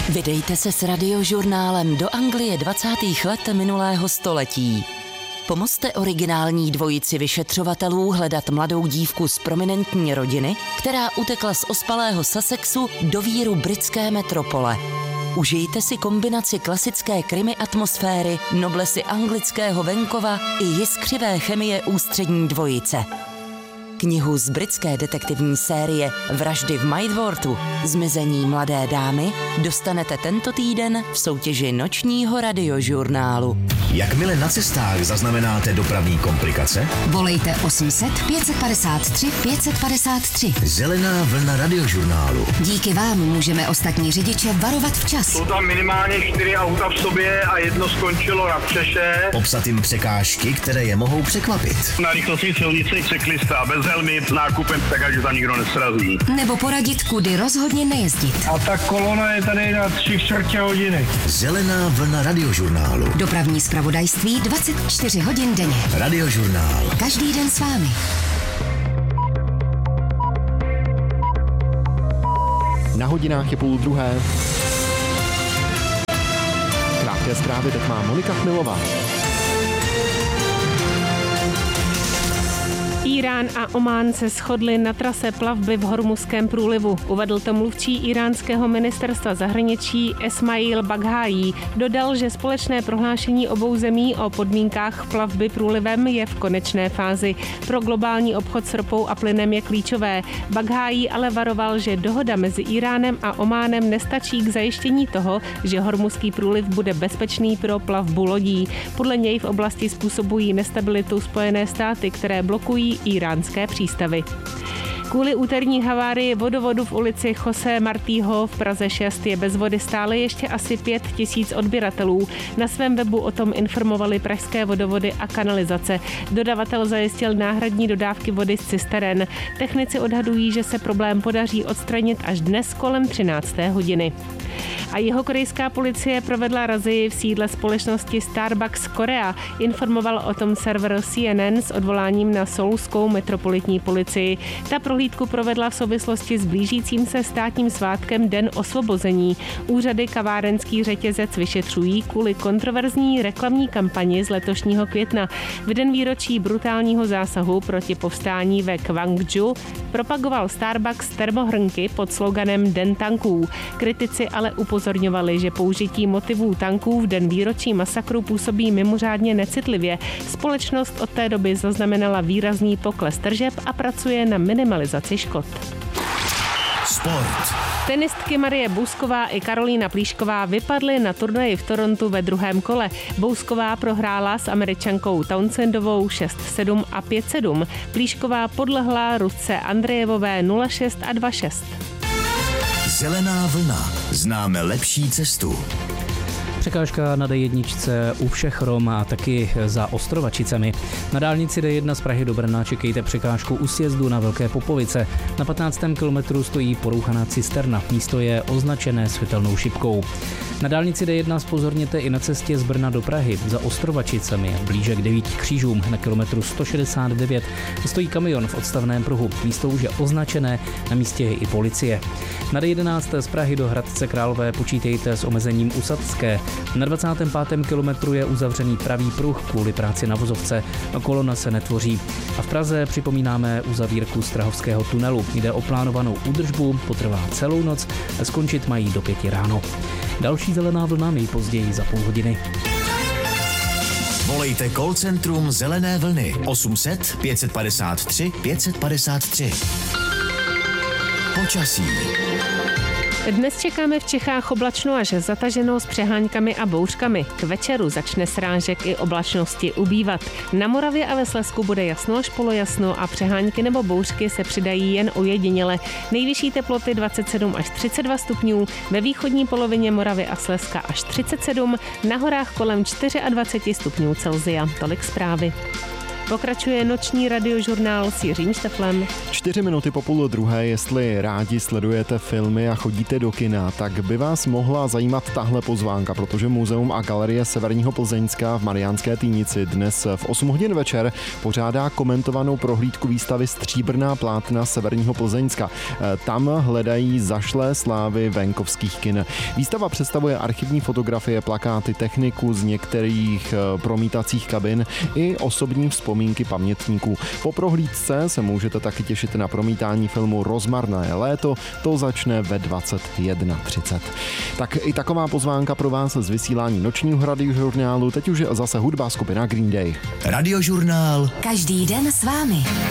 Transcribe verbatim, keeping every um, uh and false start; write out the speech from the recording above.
Vydejte se s radiožurnálem do Anglie dvacátých let minulého století. Pomozte originální dvojici vyšetřovatelů hledat mladou dívku z prominentní rodiny, která utekla z ospalého Sussexu do víru britské metropole. Užijte si kombinaci klasické krimi atmosféry, noblesy anglického venkova i jiskřivé chemie ústřední dvojice. Knihu z britské detektivní série Vraždy v Maidworthu, Zmizení mladé dámy dostanete tento týden v soutěži nočního radiožurnálu. Jakmile na cestách zaznamenáte dopravní komplikace, volejte osm set pět padesát tři pět padesát tři. Zelená vlna radiožurnálu. Díky vám můžeme ostatní řidiče varovat včas. Jsou tam minimálně čtyři auta v sobě a jedno skončilo na střeše. Popsat jim překážky, které je mohou překvapit. Na rychlostní silnici cyklista bez helmy s nákupem, tak ať tam nikdo nesrazí. Nebo poradit, kudy rozhodně nejezdit. A ta kolona je tady na tři čtvrtě hodiny. Zelená vlna radiožurnálu. Dopravní zpravodajství dvacet čtyři hodin denně. Radiožurnál. Každý den s vámi. Na hodinách je půl druhé. Krátké zprávy teď má Monika Chmilová. Irán a Omán se shodli na trase plavby v Hormuzském průlivu. Uvedl to mluvčí iránského ministerstva zahraničí Esmail Baghájí. Dodal, že společné prohlášení obou zemí o podmínkách plavby průlivem je v konečné fázi. Pro globální obchod s ropou a plynem je klíčové. Baghájí ale varoval, že dohoda mezi Iránem a Ománem nestačí k zajištění toho, že Hormuzský průliv bude bezpečný pro plavbu lodí. Podle něj v oblasti způsobují nestabilitu Spojené státy, které blokují iránské přístavy. Kvůli úterní havárii vodovodu v ulici Jose Martího v Praze šest je bez vody stále ještě asi pět tisíc odběratelů. Na svém webu o tom informovali pražské vodovody a kanalizace. Dodavatel zajistil náhradní dodávky vody z cisteren. Technici odhadují, že se problém podaří odstranit až dnes kolem třinácté hodiny. A jihokorejská policie provedla razii v sídle společnosti Starbucks Korea. Informoval o tom server C N N s odvoláním na soulskou metropolitní policii. Ta prohlídku provedla v souvislosti s blížícím se státním svátkem Den osvobození. Úřady kavárenský řetězec vyšetřují kvůli kontroverzní reklamní kampani z letošního května. V den výročí brutálního zásahu proti povstání ve Kwangju propagoval Starbucks termohrnky pod sloganem Den tanků. Kritici ale upozorňovali, že použití motivů tanků v den výročí masakru působí mimořádně necitlivě. Společnost od té doby zaznamenala výrazný pokles tržeb a pracuje na minimalizaci škod. Sport. Tenistky Marie Bousková i Karolína Plíšková vypadly na turnaji v Torontu ve druhém kole. Bousková prohrála s Američankou Townsendovou šest sedm a pět sedm. Plíšková podlehla Rusce Andrejevové nula šest a dva šest. Zelená vlna. Známe lepší cestu. Překážka na D jedna u všech Rom a taky za Ostrovačicemi. Na dálnici D jedna z Prahy do Brna čekejte překážku u sjezdu na Velké Popovice. Na patnáctém kilometru stojí porouchaná cisterna. Místo je označené světelnou šipkou. Na dálnici D jedna zpozorněte i na cestě z Brna do Prahy. Za Ostrovačicemi blíže k devíti křížům na kilometru sto šedesát devět stojí kamion v odstavném pruhu. Místo už je označené, na místě je i policie. Na D jedenáct z Prahy do Hradce Králové počítejte s omezením u Sadské. Na dvacátém pátém kilometru je uzavřený pravý pruh kvůli práci na vozovce. Kolona se netvoří. A v Praze připomínáme uzavírku Strahovského tunelu. Jde o plánovanou údržbu, potrvá celou noc, skončit mají do pěti ráno. Další zelená vlna nejpozději za půl hodiny. Volejte call centrum Zelené vlny osm set pět padesát tři pět padesát tři. Počasí. Dnes čekáme v Čechách oblačno až zataženo s přeháňkami a bouřkami. K večeru začne srážek i oblačnosti ubývat. Na Moravě a ve Slezsku bude jasno až polojasno a přeháňky nebo bouřky se přidají jen ojediněle. Nejvyšší teploty dvacet sedm až třicet dva stupňů, ve východní polovině Moravy a Slezska až třicet sedm, na horách kolem dvacet čtyři stupňů Celsia. Tolik zprávy. Pokračuje noční radiožurnál s Jiřím Šteflem. Čtyři minuty po půl druhé, jestli rádi sledujete filmy a chodíte do kina, tak by vás mohla zajímat tahle pozvánka, protože Muzeum a galerie Severního Plzeňska v Mariánské Týnici dnes v osm hodin večer pořádá komentovanou prohlídku výstavy Stříbrná plátna Severního Plzeňska. Tam hledají zašlé slávy venkovských kin. Výstava představuje archivní fotografie, plakáty, techniku z některých promítacích kabin i osobní vzpomínky pamětníků. Po prohlídce se můžete taky těšit na promítání filmu Rozmarné léto, to začne ve dvacet jedna třicet. Tak i taková pozvánka pro vás z vysílání nočního radiožurnálu, teď už zase hudba skupina Green Day. Radiožurnál. Každý den s vámi.